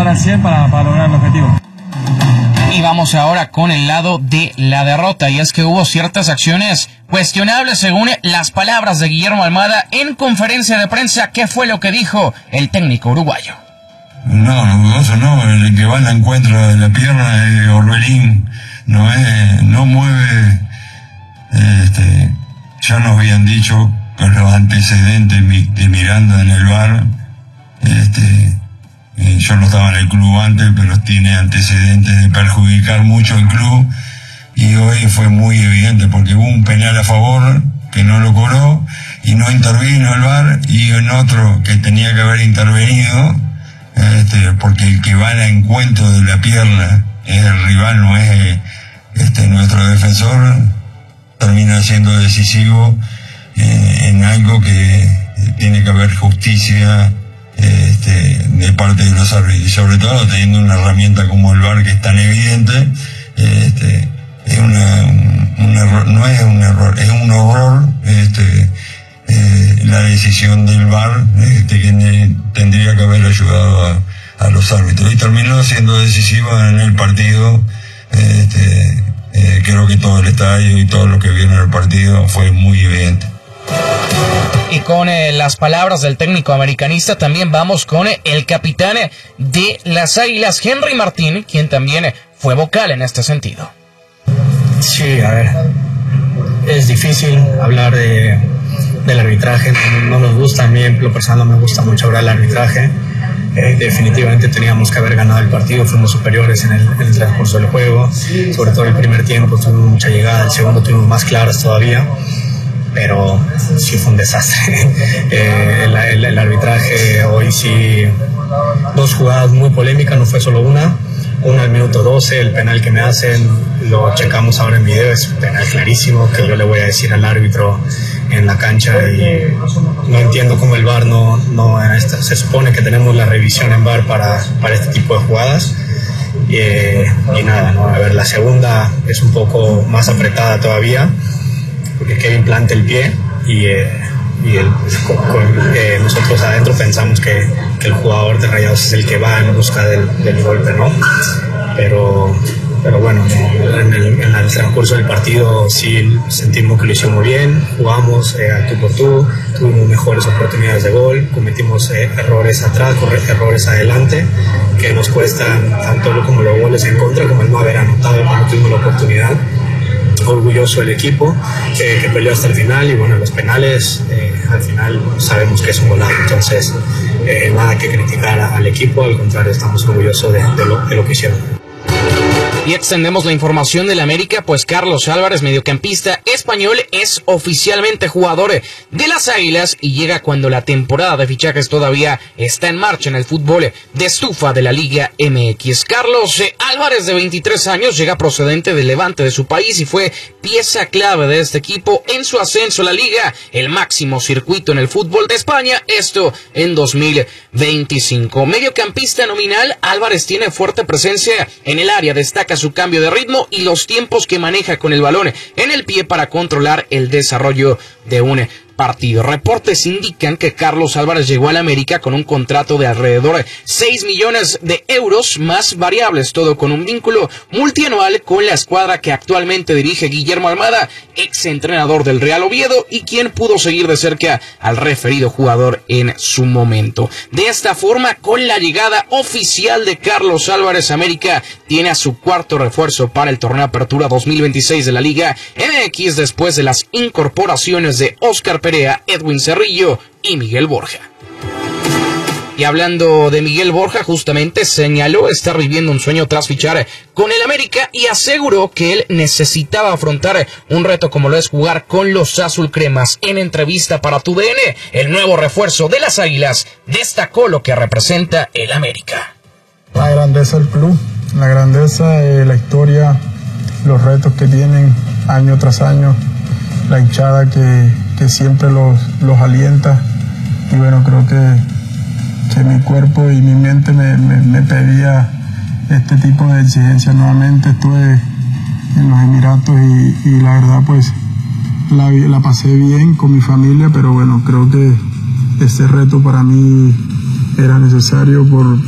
al 100 para lograr el objetivo. Y vamos ahora con el lado de la derrota, y es que hubo ciertas acciones cuestionables según las palabras de Guillermo Almada en conferencia de prensa. ¿Qué fue lo que dijo el técnico uruguayo? No, dudoso no, el que va al encuentro de la pierna es Orbelín, no mueve, ya nos habían dicho que los antecedentes de Miranda en el VAR, yo no estaba en el club antes, pero tiene antecedentes de perjudicar mucho al club, y hoy fue muy evidente porque hubo un penal a favor que no lo cobró y no intervino el VAR, y en otro que tenía que haber intervenido, porque el que va al encuentro de la pierna es el rival, no es nuestro defensor, termina siendo decisivo en algo que tiene que haber justicia de parte de los árbitros, y sobre todo teniendo una herramienta como el VAR que es tan evidente. Es un error, no es un error, es un horror la decisión del VAR, que tendría que haber ayudado a los árbitros, y terminó siendo decisiva en el partido. Creo que todo el estadio y todo lo que vieron en el partido fue muy evidente. Y con las palabras del técnico americanista también vamos con el capitán de las Águilas, Henry Martín, quien también fue vocal en este sentido. Sí, a ver, es difícil hablar del arbitraje, no nos gusta, a mí en lo personal no me gusta mucho hablar del arbitraje. Definitivamente teníamos que haber ganado el partido, fuimos superiores en el transcurso del juego, sobre todo el primer tiempo tuvimos mucha llegada, el segundo tuvimos más claras todavía, pero sí fue un desastre. El arbitraje hoy sí, dos jugadas muy polémicas, no fue solo una al minuto 12, el penal que me hacen, lo checamos ahora en video, es un penal clarísimo que yo le voy a decir al árbitro en la cancha, y no entiendo cómo el VAR se supone que tenemos la revisión en VAR para este tipo de jugadas, y nada, ¿no? A ver, la segunda es un poco más apretada todavía, porque Kevin planta el pie y nosotros adentro pensamos que el jugador de Rayados es el que va en busca del golpe, ¿no? Pero bueno, en el transcurso del partido sí sentimos que lo hicimos bien, jugamos al tú por tú, tuvimos mejores oportunidades de gol, cometimos errores atrás, errores adelante, que nos cuestan tanto como los goles en contra, como el no haber anotado cuando tuvimos la oportunidad. Orgulloso del equipo que peleó hasta el final, y bueno, los penales al final sabemos que es un golazo, entonces nada que criticar al equipo, al contrario, estamos orgullosos de lo que hicieron. Y extendemos la información del América, pues Carlos Álvarez, mediocampista español, es oficialmente jugador de las Águilas y llega cuando la temporada de fichajes todavía está en marcha en el fútbol de estufa de la Liga MX. Carlos Álvarez, de 23 años, llega procedente del Levante de su país y fue pieza clave de este equipo en su ascenso a la Liga, el máximo circuito en el fútbol de España, esto en 2025. Mediocampista nominal, Álvarez tiene fuerte presencia en el área, destaca su cambio de ritmo y los tiempos que maneja con el balón en el pie para controlar el desarrollo de un partido. Reportes indican que Carlos Álvarez llegó al América con un contrato de alrededor de 6 millones de euros más variables, todo con un vínculo multianual con la escuadra que actualmente dirige Guillermo Almada, ex entrenador del Real Oviedo y quien pudo seguir de cerca al referido jugador en su momento. De esta forma, con la llegada oficial de Carlos Álvarez, América tiene a su cuarto refuerzo para el torneo Apertura 2026 de la Liga MX después de las incorporaciones de Óscar Perea, Edwin Cerrillo y Miguel Borja. Y hablando de Miguel Borja, justamente señaló estar viviendo un sueño tras fichar con el América y aseguró que él necesitaba afrontar un reto como lo es jugar con los azulcremas. En entrevista para TUDN, el nuevo refuerzo de las Águilas destacó lo que representa el América. La grandeza del club, la grandeza, la historia, los retos que tienen año tras año, la hinchada que siempre los alienta, y bueno, creo que mi cuerpo y mi mente me pedía este tipo de exigencia nuevamente. Estuve en los Emiratos y la verdad pues la pasé bien con mi familia, pero bueno, creo que este reto para mí era necesario por